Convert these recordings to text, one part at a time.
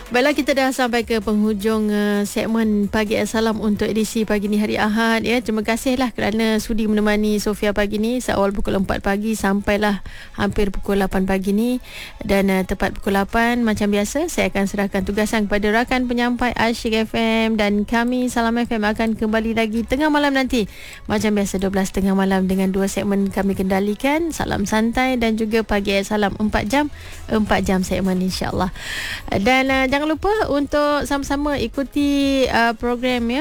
Baiklah, kita dah sampai ke penghujung segmen Pagi Salam untuk edisi pagi ni hari Ahad ya. Terima kasihlah kerana sudi menemani Sofia pagi ni seawal pukul 4 pagi sampailah hampir pukul 8 pagi ni. Dan tepat pukul 8 macam biasa saya akan serahkan tugasan kepada rakan penyampai Asyik FM, dan kami Salam FM akan kembali lagi tengah malam nanti. Macam biasa 12 tengah malam dengan dua segmen kami kendalikan, Salam Santai dan juga Pagi Salam 4 jam segmen insya-Allah. Dan jangan lupa untuk sama-sama ikuti program ya.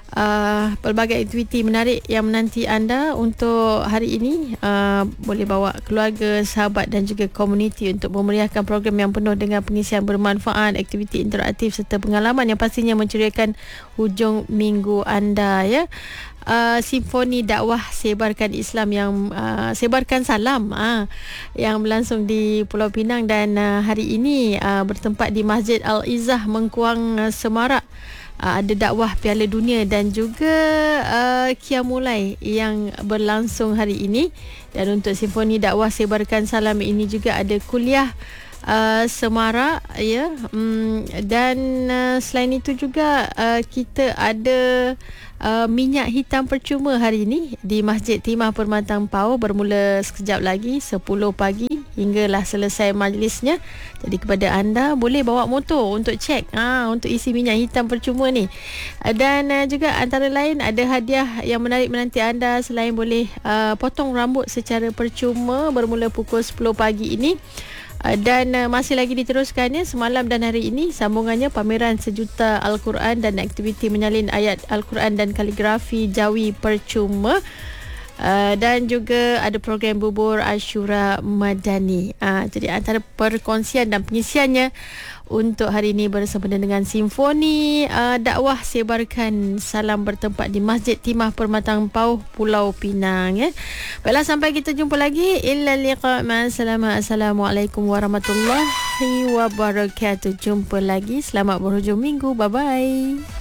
Pelbagai aktiviti menarik yang menanti anda untuk hari ini. Boleh bawa keluarga, sahabat dan juga komuniti untuk memeriahkan program yang penuh dengan pengisian bermanfaat, aktiviti interaktif serta pengalaman yang pastinya menceriakan hujung minggu anda ya. Simfoni Dakwah Sebarkan Islam yang Sebarkan Salam yang berlangsung di Pulau Pinang, dan hari ini bertempat di Masjid Al-Izzah Mengkuang Semarak. Ada dakwah Piala Dunia dan juga Qiyamulai yang berlangsung hari ini. Dan untuk Simfoni Dakwah Sebarkan Salam ini juga ada kuliah Semarak ya. Dan selain itu juga kita ada minyak hitam percuma hari ini di Masjid Timah Permatang Pau, bermula sekejap lagi 10 pagi hinggalah selesai majlisnya. Jadi kepada anda boleh bawa motor untuk cek untuk isi minyak hitam percuma ni. Dan juga antara lain ada hadiah yang menarik menanti anda selain boleh potong rambut secara percuma bermula pukul 10 pagi ini. Dan masih lagi diteruskannya semalam dan hari ini sambungannya pameran sejuta Al-Quran dan aktiviti menyalin ayat Al-Quran dan kaligrafi Jawi percuma. Dan juga ada program bubur Ashura Madani. Jadi antara perkongsian dan pengisiannya untuk hari ini bersama dengan Simfoni Dakwah Sebarkan Salam bertempat di Masjid Timah Permatang Pau, Pulau Pinang ya. Baiklah, sampai kita jumpa lagi. Illa liqa ma'assalamah. Assalamualaikum warahmatullahi wabarakatuh. Jumpa lagi. Selamat berhujung minggu. Bye bye.